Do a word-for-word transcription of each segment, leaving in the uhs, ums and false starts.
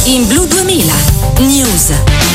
In Blu duemila News.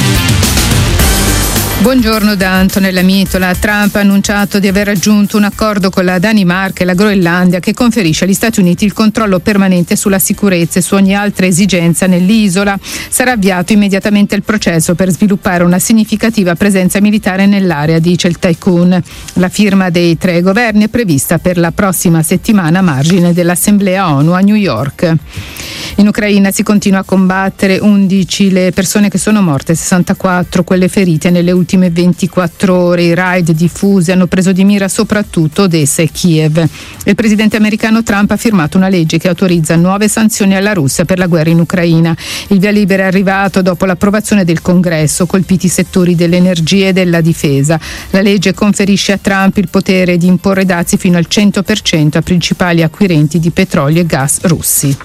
Buongiorno da Antonella Mitola. Trump ha annunciato di aver raggiunto un accordo con la Danimarca e la Groenlandia che conferisce agli Stati Uniti il controllo permanente sulla sicurezza e su ogni altra esigenza nell'isola. Sarà avviato immediatamente il processo per sviluppare una significativa presenza militare nell'area, dice il tycoon. La firma dei tre governi è prevista per la prossima settimana a margine dell'Assemblea ONU a New York. In Ucraina si continua a combattere, undici le persone che sono morte, sessantaquattro quelle ferite nelle ultime ventiquattro ore. I raid diffusi hanno preso di mira soprattutto Odessa e Kiev. Il presidente americano Trump ha firmato una legge che autorizza nuove sanzioni alla Russia per la guerra in Ucraina. Il via libera è arrivato dopo l'approvazione del Congresso, colpiti i settori dell'energia e della difesa. La legge conferisce a Trump il potere di imporre dazi fino al cento per cento a principali acquirenti di petrolio e gas russi.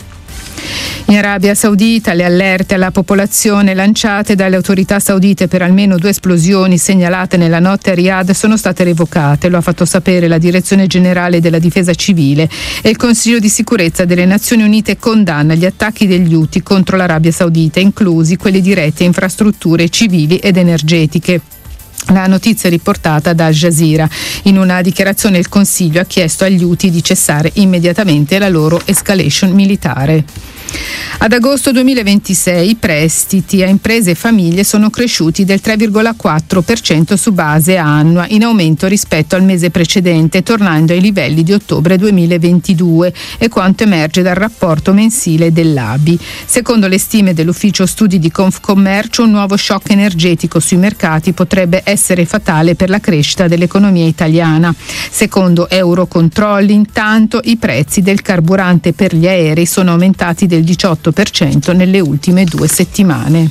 In Arabia Saudita le allerte alla popolazione lanciate dalle autorità saudite per almeno due esplosioni segnalate nella notte a Riyadh sono state revocate. Lo ha fatto sapere la Direzione Generale della Difesa Civile, e il Consiglio di Sicurezza delle Nazioni Unite condanna gli attacchi degli Houthi contro l'Arabia Saudita, inclusi quelli diretti a infrastrutture civili ed energetiche. La notizia è riportata da Al Jazeera. In una dichiarazione il Consiglio ha chiesto agli Houthi di cessare immediatamente la loro escalation militare. Ad agosto duemilaventisei i prestiti a imprese e famiglie sono cresciuti del tre virgola quattro per cento su base annua, in aumento rispetto al mese precedente, tornando ai livelli di ottobre duemilaventidue, e quanto emerge dal rapporto mensile dell'A B I. Secondo le stime dell'ufficio studi di Confcommercio, un nuovo shock energetico sui mercati potrebbe essere fatale per la crescita dell'economia italiana. Secondo Eurocontrolli, intanto, i prezzi del carburante per gli aerei sono aumentati del diciotto per cento nelle ultime due settimane.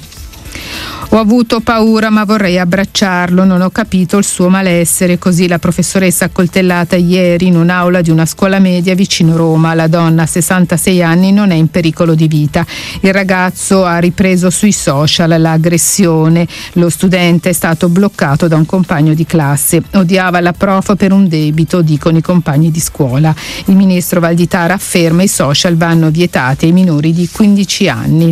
Ho avuto paura ma vorrei abbracciarlo, non ho capito il suo malessere, così la professoressa accoltellata ieri in un'aula di una scuola media vicino Roma. La donna, sessantasei anni, non è in pericolo di vita. Il ragazzo ha ripreso sui social l'aggressione. Lo studente è stato bloccato da un compagno di classe. Odiava la prof per un debito, dicono i compagni di scuola. Il ministro Valditara afferma i social vanno vietati ai minori di quindici anni.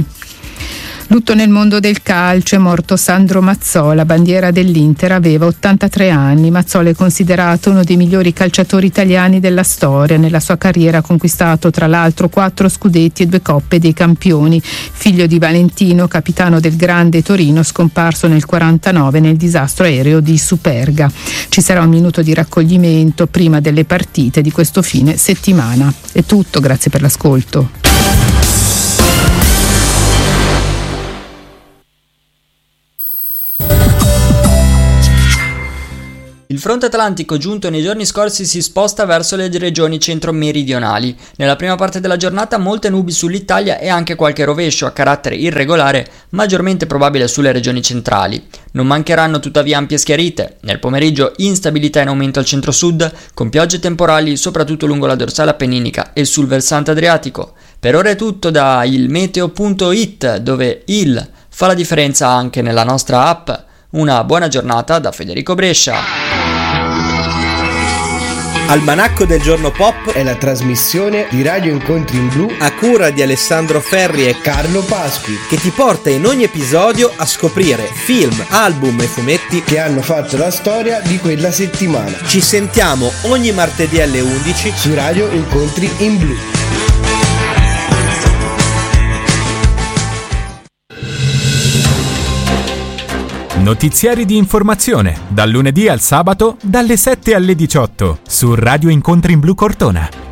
Lutto nel mondo del calcio, è morto Sandro Mazzola, bandiera dell'Inter, aveva ottantatré anni. Mazzola è considerato uno dei migliori calciatori italiani della storia. Nella sua carriera ha conquistato tra l'altro quattro scudetti e due coppe dei campioni. Figlio di Valentino, capitano del grande Torino, scomparso nel quarantanove nel disastro aereo di Superga. Ci sarà un minuto di raccoglimento prima delle partite di questo fine settimana. È tutto, grazie per l'ascolto. Il fronte atlantico giunto nei giorni scorsi si sposta verso le regioni centro-meridionali. Nella prima parte della giornata molte nubi sull'Italia e anche qualche rovescio a carattere irregolare, maggiormente probabile sulle regioni centrali. Non mancheranno tuttavia ampie schiarite. Nel pomeriggio instabilità in aumento al centro-sud, con piogge temporali soprattutto lungo la dorsale appenninica e sul versante adriatico. Per ora è tutto da il meteo punto it, dove il fa la differenza anche nella nostra app. Una buona giornata da Federico Brescia. Almanacco del giorno pop è la trasmissione di Radio Incontri in Blu a cura di Alessandro Ferri e Carlo Pasqui, che ti porta in ogni episodio a scoprire film, album e fumetti che hanno fatto la storia di quella settimana. Ci sentiamo ogni martedì alle undici su Radio Incontri in Blu. Notiziari di informazione, dal lunedì al sabato, dalle sette alle diciotto, su Radio Incontri in Blu Cortona.